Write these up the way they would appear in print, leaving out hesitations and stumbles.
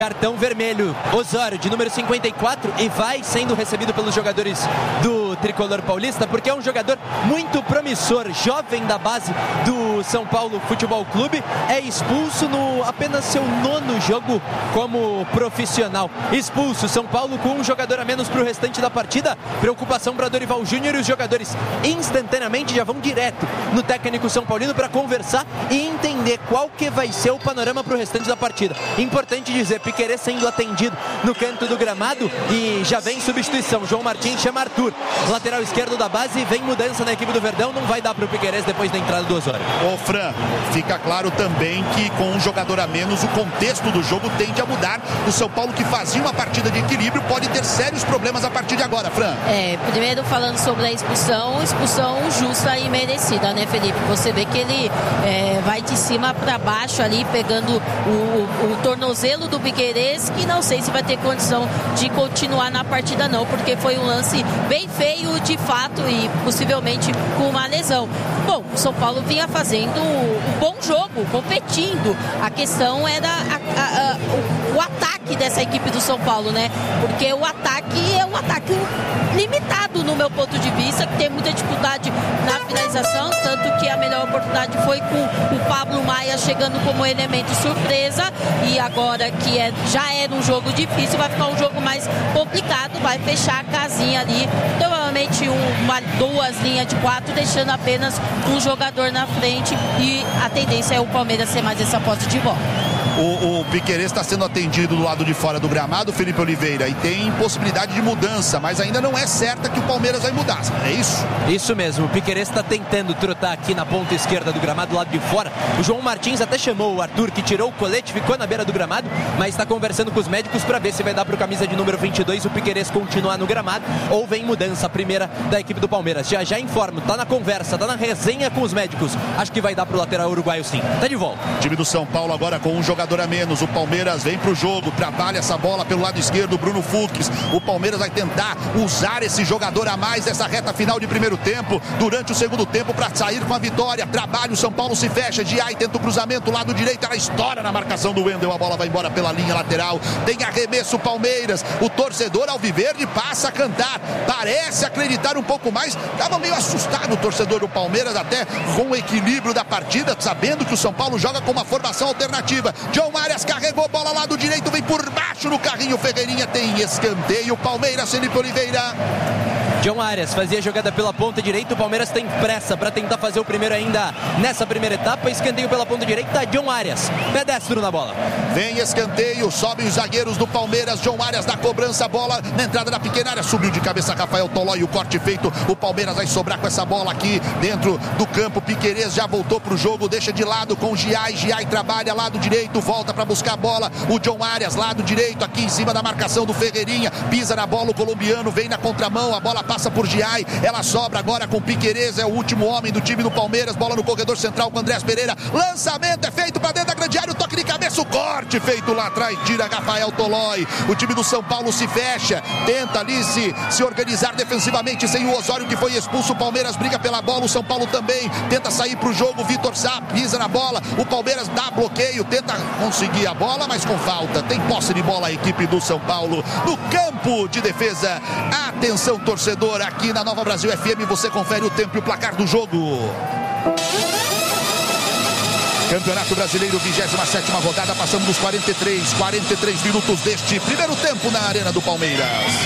Cartão vermelho, Osório, de número 54, e vai sendo recebido pelos jogadores do Tricolor Paulista, porque é um jogador muito promissor, jovem da base do São Paulo Futebol Clube, é expulso no apenas seu 9º jogo como profissional. Expulso, São Paulo com um jogador a menos para o restante da partida. Preocupação para Dorival Júnior, e os jogadores instantaneamente já vão direto no técnico São Paulino para conversar e entender qual que vai ser o panorama para o restante da partida. Importante dizer, Piquerez sendo atendido no canto do gramado, e já vem substituição. João Martins chama Arthur, lateral esquerdo da base, vem mudança na equipe do Verdão. Não vai dar para o Piquerez depois da entrada do Osório. Ô Fran, fica claro também que com um jogador a menos o contexto do jogo tende a mudar. O São Paulo, que fazia uma partida de equilíbrio, pode ter sérios problemas a partir de agora, Fran. Primeiro falando sobre a expulsão justa e merecida, né, Felipe? Você vê que ele vai de cima para baixo ali, pegando o tornozelo do Piquerez, que não sei se vai ter condição de continuar na partida não, porque foi um lance bem feio de fato e possivelmente com uma lesão. Bom, o São Paulo vinha fazendo um bom jogo, competindo. A questão era o ataque dessa equipe do São Paulo, né? Porque o ataque é um ataque limitado no meu ponto de vista, que tem muita dificuldade na finalização, tanto que a melhor oportunidade foi com o Pablo Maia chegando como elemento surpresa, e agora que já era um jogo difícil, vai ficar um jogo mais complicado, vai fechar a casinha ali, provavelmente duas linhas de 4, deixando apenas um jogador na frente, e a tendência é o Palmeiras ser mais essa posse de bola. O Piquerez está sendo atendido do lado de fora do gramado, Felipe Oliveira, e tem possibilidade de mudança, mas ainda não é certa que o Palmeiras vai mudar, é isso? Isso mesmo, o Piquerez está tentando trotar aqui na ponta esquerda do gramado, do lado de fora. O João Martins até chamou o Arthur, que tirou o colete, ficou na beira do gramado, mas está conversando com os médicos para ver se vai dar para o camisa de número 22 o Piquerez continuar no gramado, ou vem mudança, a primeira da equipe do Palmeiras. Já informo, tá na conversa, tá na resenha com os médicos, acho que vai dar para o lateral uruguaio sim. Tá de volta. Time do São Paulo agora com um jogador a menos. O Palmeiras vem pro jogo, trabalha essa bola pelo lado esquerdo, Bruno Fux. O Palmeiras vai tentar usar esse jogador a mais nessa reta final de primeiro tempo, durante o segundo tempo, para sair com a vitória. Trabalha, o São Paulo se fecha, Giai tenta o cruzamento, lado direito, ela estoura na marcação do Wendel, a bola vai embora pela linha lateral. Tem arremesso Palmeiras, o torcedor alviverde passa a cantar, parece acreditar um pouco mais. Estava meio assustado o torcedor do Palmeiras, até com o equilíbrio da partida, sabendo que o São Paulo joga com uma formação alternativa. John Arias carregou, bola lado direito, vem por baixo no carrinho, Ferreirinha, tem escanteio, Palmeiras, Felipe Oliveira. John Arias fazia a jogada pela ponta direita, o Palmeiras tem pressa para tentar fazer o primeiro ainda nessa primeira etapa. Escanteio pela ponta direita, John Arias, pedestro na bola. Vem escanteio, sobem os zagueiros do Palmeiras, John Arias na cobrança, bola na entrada da pequena área, subiu de cabeça Rafael Tolói, o corte feito, o Palmeiras vai sobrar com essa bola aqui dentro do campo. Piquerez já voltou pro jogo, deixa de lado com o Giai trabalha lado direito, volta para buscar a bola, o John Arias lado direito, aqui em cima da marcação do Ferreirinha, pisa na bola o colombiano, vem na contramão, a bola passa por Giai, ela sobra agora com Piquerez, é o último homem do time do Palmeiras, bola no corredor central com Andrés Pereira, lançamento é feito para dentro da grande área, o toque de cabeça, o corte feito lá atrás, tira Rafael Tolói. O time do São Paulo se fecha, tenta ali se organizar defensivamente sem o Osório, que foi expulso. O Palmeiras briga pela bola, o São Paulo também tenta sair pro jogo, Vitor Sá pisa na bola, o Palmeiras dá bloqueio, tenta conseguir a bola, mas com falta, tem posse de bola a equipe do São Paulo no campo de defesa. Atenção, torcedor, aqui na Nova Brasil FM você confere o tempo e o placar do jogo. Campeonato Brasileiro, 27ª rodada, passamos dos 43 minutos deste primeiro tempo na Arena do Palmeiras.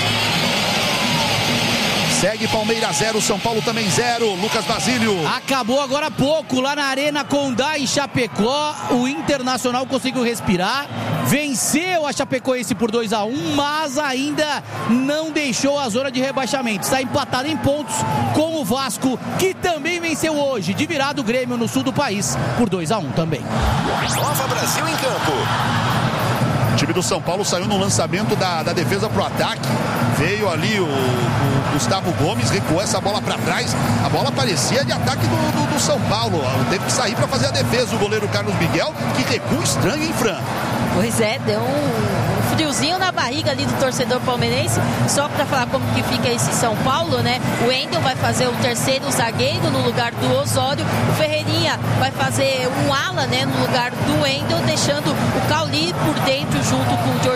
Segue Palmeiras 0, São Paulo também 0. Lucas Basílio. Acabou agora há pouco lá na Arena Condá em Chapecó. O Internacional conseguiu respirar. Venceu a Chapecoense por 2-1, mas ainda não deixou a zona de rebaixamento. Está empatado em pontos com o Vasco, que também venceu hoje, de virada o Grêmio no sul do país por 2-1 também. Nova Brasil em campo. O time do São Paulo saiu no lançamento da defesa pro ataque. Veio ali o Gustavo Gomes, recuou essa bola para trás. A bola parecia de ataque do São Paulo. Teve que sair para fazer a defesa o goleiro Carlos Miguel. Que recuo estranho, hein, Fran? Pois é, deu um friozinho na barriga ali do torcedor palmeirense. Só para falar como que fica esse São Paulo, né? O Wendel vai fazer o terceiro zagueiro no lugar do Osório. O Ferreirinha vai fazer um ala, né, no lugar do Wendel, deixando o Cauli por dentro junto com o